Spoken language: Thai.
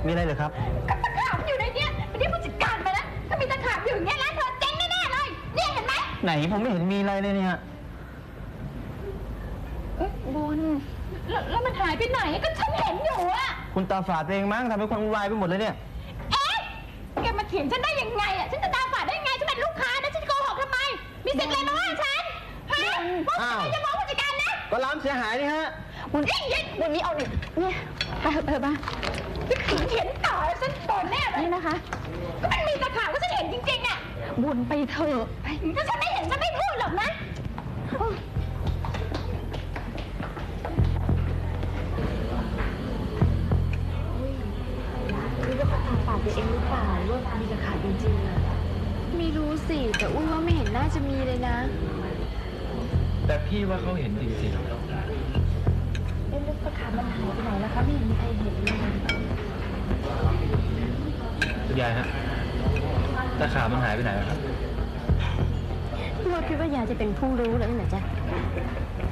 มีอะไรเหรอครับก็ตะขาบอยู่ในเนี้ยไม่ได้ผู้จัดการมาแล้วถ้ามีตะขาบอยู่อย่างเงี้ยร้านเธอเจ๊งแน่ๆเลยเนี่ยเห็นไหมไหนผมไม่เห็นมีอะไรเลยเนี่ยบุญแล้วมันหายไปไหนก็ฉันเห็นอยู่อะคุณตาฝาดเองมั้งทำให้คนวุ่นวายไปหมดเลยเนี่ยเอ๊ะแกมาเถียงฉันได้ยังไงอะฉันจะตาฝาดได้ยังไงฉันเป็นลูกค้านะฉันโกหกทำไมมีสิทธิ์อะไรมาว่าฉันฮะว่าใครจะฟ้องผู้จัดการนะก็ร้านเสียหายนี่ฮะบุญบุญนี้เอาดิเนี่ยไปเถอะบ้าจะขืนเถียงต่อฉันโดนแน่เลยนะคะก็มันมีตะขาบก็ฉันเห็นจริงๆอะบุญไปเถอะถ้าฉันไม่เห็นฉันไม่พูดหรอกนะนี่ก็ทางปากตัวเองหรือเปล่าว่ามีตะขาบจริงๆอะไม่รู้สิแต่อุ้ยว่าไม่เห็นน่าจะมีเลยนะแต่พี่ว่าเขาเห็นจริงๆแล้วตะขาบมันหายไปไหนแล้วคะไม่เห็นมีใครเห็นเลยคุณยายฮะตะขาบมันหายไปไหนแล้วครับว่าคิดว่ายายจะเป็นผู้รู้แล้วนี่นะจ๊ะ